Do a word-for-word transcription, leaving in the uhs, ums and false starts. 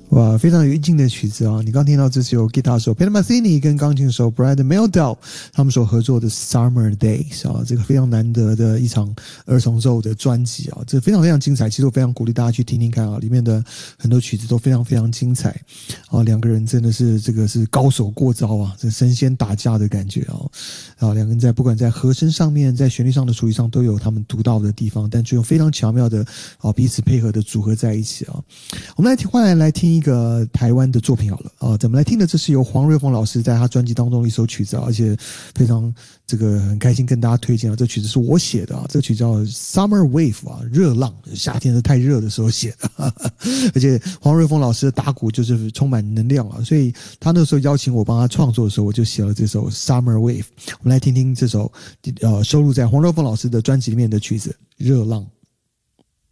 哇，非常有意境的曲子啊！你刚听到这是由吉他手 Peter Metheny 跟钢琴手 Brad Mehldau 他们所合作的 Summer Days 啊，这个非常难得的一场儿童奏的专辑啊，这非常非常精彩。其实我非常鼓励大家去听听看啊，里面的很多曲子都非常非常精彩啊。两个人真的是这个是高手过招啊，这神仙打架的感觉啊！啊，两个人在不管在和声上面，在旋律上的处理上都有他们独到的地方，但就用非常巧妙的啊彼此配合的组合在一起啊。我们来听，换来来听一个台湾的作品好了啊，咱们来听的这是由黄瑞丰老师在他专辑当中的一首曲子啊，而且非常这个很开心跟大家推荐啊，这曲子是我写的啊，这个曲叫 Summer Wave 啊，热浪，夏天是太热的时候写的，呵呵，而且黄瑞丰老师的打鼓就是充满能量啊，所以他那时候邀请我帮他创作的时候，我就写了这首 Summer Wave。我们来听听这首呃收录在黄瑞丰老师的专辑里面的曲子《热浪》。